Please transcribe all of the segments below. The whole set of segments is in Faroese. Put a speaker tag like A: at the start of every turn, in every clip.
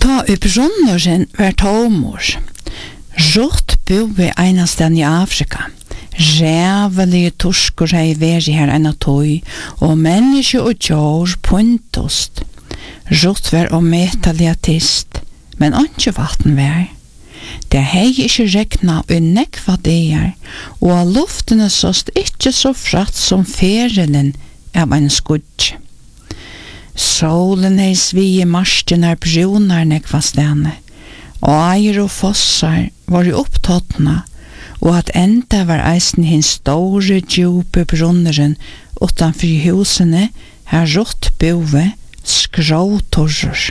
A: Ta upp runnaren var tomor. Rått bo i einastan i Afrika. Rævelige torskor hei veri her enn tøy, og menneske og djår puntost. Rått var og metalige tist, men ikke vatten vær. Det hei ikke rekna og nekva deir, og av luftene såst ikke så fratt som ferelen av en skudj. Solen hei svi i marsjen brunar nekva stene, og eier og fossar var i opptattna, og at enda var eisen hins store djupe brunneren utanfor husene her rått bove skråtorrer.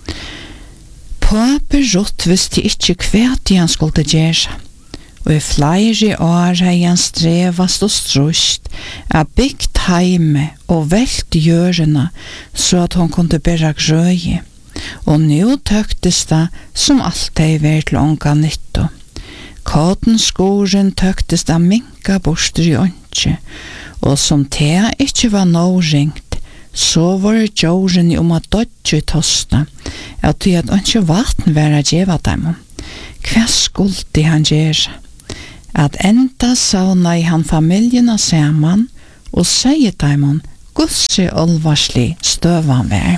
A: Pape rått visste ikke kvæt han skulle gjøre, og i flere år har han strevast og strust av byggt heime og velt hjørene så at hun kunne bære grøye, og nå tøktes det som alltid vært långa nytto. Kotenskoren tøktes det minka borster i åndsje, og som det ikke var noe ringt, så var det jorden om at dodge i tosta, at det at ikke vatten var å gjeva dem. Hva skulle han gjøre? At enda sauna i han familien saman, og sier dem gudse olvarslig støvan vær.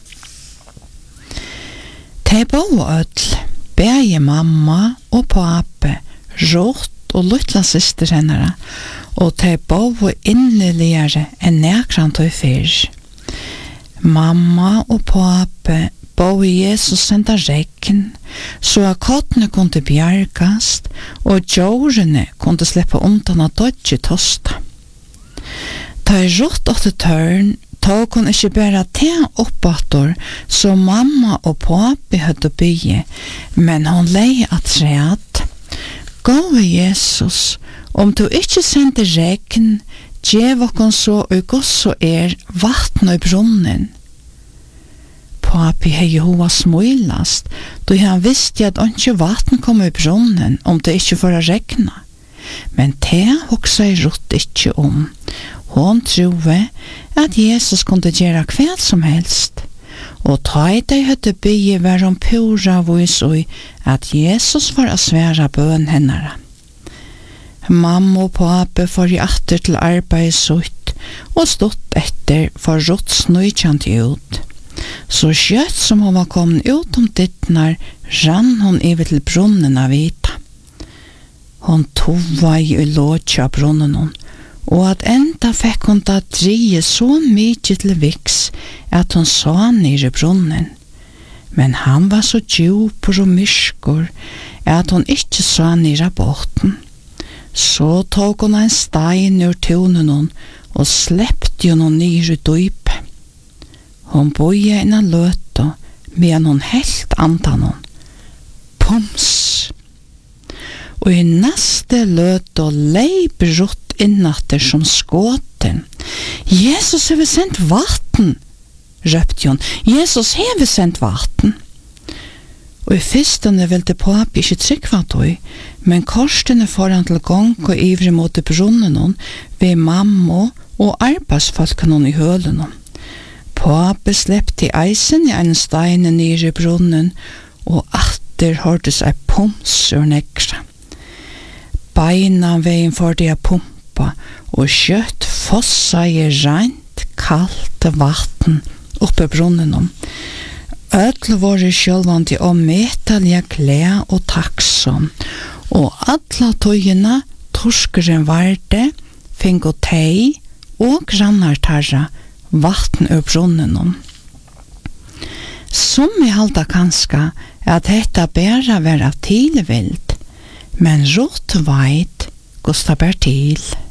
A: De bo ødel, begge mamma og pape, rått og luttla syster hennara, og de bo inneligere enn nekrant og fyrr. Mamma og pape bo i Jesus senda regn, så at kottene kunne bjergast, og djårene kunne slippe undan av dodge tosta. Da rått åtte tørn, tog hun ikke bare te oppator, så mamma og papi hadde bygge, men hun lei at treat. Gå Jesus, om du ikke sender regn, gjev okkon så og goss og vatten i brunnen. Papi hei hova smuilast, då han visste at ikke vatten kom i brunnen om det ikke får regna. Men det hoksa i rått ikke om. Hon troe at Jesus kunne gjøre hva som helst, og ta i det høtte bygge var om pura vis og at Jesus var å svære bøn hennara. Mamma og pape får i atter til arbeid sutt, og stått etter for rått snøykjant ut. Så skjøtt som hun var kommet ut om dittnar, rann hun over til brunnen av vita. Hun tova i låtja brunnen hun, og at enda fikk hun da drie så mykje til viks at hun sa nere brunnen. Men han var så djupor og myskor at hun ikke sa nere båten. Så tog hun en stein ur tunen hun og slepte hun nere dype. Hun boie inn av løta men hun helt andan hun. Pums! Og i neste løta leip rått innatter som skåten. Jesus har sendt vatten, røpte hun. Jesus har sendt vatten. Og i fyrstene ville papi ikke tryggva tøy, men korsene foran til gong og ivrig mot brunnen hun, ved mamma og arbeidsfolken hun i hølen hun. Papi slepte eisen i en stein nere i brunnen, og atter hørtes ei pums ur nekra. Beina veien for det pumpa, og kjøtt fossa i rent, kallt vatten oppe brunnen om. Ødel var i sjølvandi og metallige klær og taksom, og alle tøyene torskeren varde, fing og tei og grannartarra vatten ur brunnen om. Som i halda kanska at dette bæra var av tilvild, men rått veit gosta bær til.